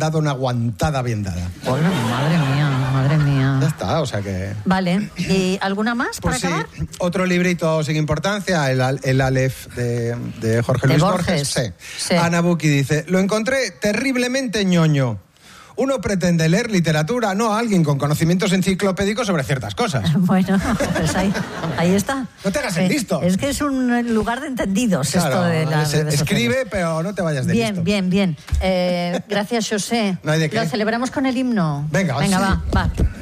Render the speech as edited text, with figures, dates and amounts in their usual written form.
dado una aguantada bien dada. Bueno, madre mía. Ya está, o sea que... Vale, ¿y alguna más para acabar? Sí, otro librito sin importancia, el Aleph de Jorge Luis Borges. Sí. Ana Bucchi dice, lo encontré terriblemente ñoño. Uno pretende leer literatura, no a alguien con conocimientos enciclopédicos sobre ciertas cosas. Bueno, pues ahí está. No te hagas el listo. Es que es un lugar de entendidos, claro, esto de las redes escribe, sociales. pero no te vayas de listo. Bien. Gracias, José. No hay de qué. ¿Lo celebramos con el himno? Venga, sí. Va.